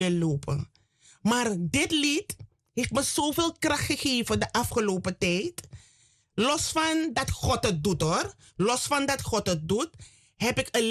lopen. Maar dit lied heeft me zoveel kracht gegeven de afgelopen tijd. Los van dat God het doet hoor. Los van dat God het doet, heb ik een